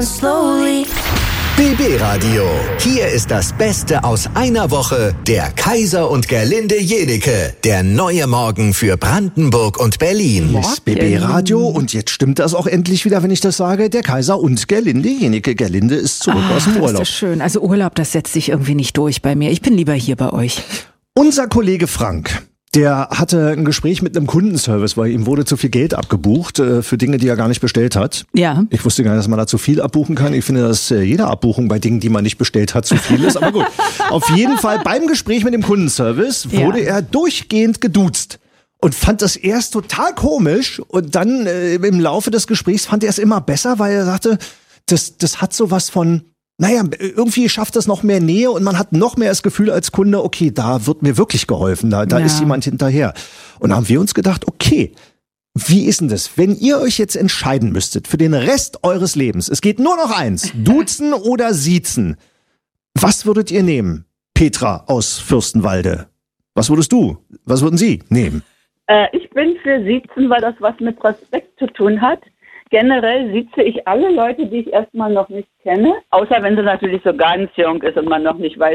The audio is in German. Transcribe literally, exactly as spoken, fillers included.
Slowly. B B Radio. Hier ist das Beste aus einer Woche. Der Kaiser und Gerlinde Jenike. Der neue Morgen für Brandenburg und Berlin. Hier ist B B Radio und jetzt stimmt das auch endlich wieder, wenn ich das sage. Der Kaiser und Gerlinde Jenike. Gerlinde ist zurück Ach, aus dem Urlaub. Das ist schön. Also Urlaub, das setzt sich irgendwie nicht durch bei mir. Ich bin lieber hier bei euch. Unser Kollege Frank, der hatte ein Gespräch mit einem Kundenservice, weil ihm wurde zu viel Geld abgebucht äh, für Dinge, die er gar nicht bestellt hat. Ja. Ich wusste gar nicht, dass man da zu viel abbuchen kann. Ich finde, dass äh, jede Abbuchung bei Dingen, die man nicht bestellt hat, zu viel ist. Aber gut, auf jeden Fall beim Gespräch mit dem Kundenservice wurde Ja. er durchgehend geduzt. Und fand das erst total komisch. Und dann äh, im Laufe des Gesprächs fand er es immer besser, weil er sagte, das, das hat so was von... Naja, irgendwie schafft das noch mehr Nähe und man hat noch mehr das Gefühl als Kunde, okay, da wird mir wirklich geholfen, da, da Ja. ist jemand hinterher. Und da haben wir uns gedacht, okay, wie ist denn das, wenn ihr euch jetzt entscheiden müsstet für den Rest eures Lebens, es geht nur noch eins, duzen oder siezen, was würdet ihr nehmen? Petra aus Fürstenwalde. Was würdest du, was würden Sie nehmen? Äh, ich bin für Siezen, weil das was mit Respekt zu tun hat. Generell sieze ich alle Leute, die ich erstmal noch nicht kenne, außer wenn sie natürlich so ganz jung ist und man noch nicht weiß,